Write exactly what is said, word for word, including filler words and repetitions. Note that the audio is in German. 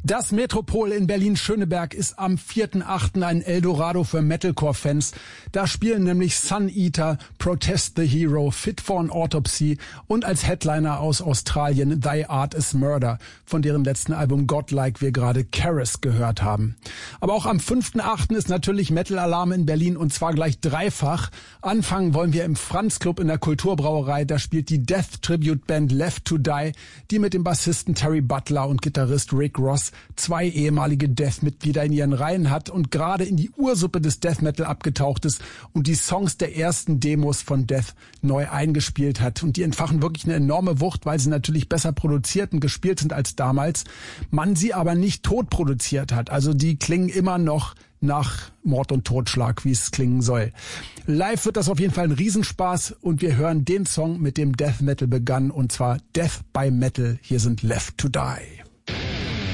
Das Metropol in Berlin-Schöneberg ist am vierten achten ein Eldorado für Metalcore-Fans. Da spielen nämlich Sun Eater, Protest the Hero, Fit for an Autopsy und als Headliner aus Australien Thy Art is Murder, von deren letzten Album Godlike wir gerade Keres gehört haben. Aber auch am fünften achten ist natürlich Metal-Alarm in Berlin und zwar gleich dreifach. Anfangen wollen wir im Franz Club in der Kulturbrauerei. Da spielt die Death-Tribute-Band Left to Die, die mit dem Bassisten Terry Butler und Gitarrist Rick Ross zwei ehemalige Death-Mitglieder in ihren Reihen hat und gerade in die Ursuppe des Death Metal abgetaucht ist und die Songs der ersten Demos von Death neu eingespielt hat. Und die entfachen wirklich eine enorme Wucht, weil sie natürlich besser produziert und gespielt sind als damals. Man sie aber nicht tot produziert hat. Also die klingen immer noch nach Mord und Totschlag, wie es klingen soll. Live wird das auf jeden Fall ein Riesenspaß und wir hören den Song, mit dem Death Metal begann, und zwar Death by Metal. Hier sind Left to Die.